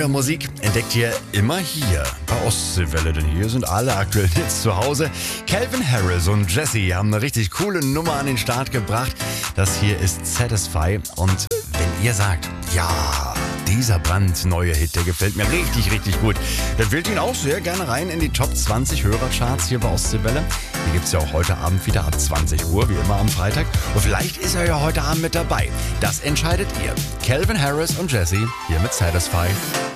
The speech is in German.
Neue Musik entdeckt ihr immer hier bei Ostseewelle, denn hier sind alle aktuell jetzt zu Hause. Calvin Harris und Jessie haben eine richtig coole Nummer an den Start gebracht. Das hier ist Satisfy und wenn ihr sagt, ja, dieser brandneue Hit, der gefällt mir richtig, richtig gut, dann wählt ihn auch sehr gerne rein in die Top 20 Hörercharts hier bei Ostseewelle. Die gibt es ja auch heute Abend wieder ab 20 Uhr, wie immer am Freitag. Und vielleicht ist er ja heute Abend mit dabei. Das entscheidet ihr. Calvin Harris und Jessie hier mit Satisfy.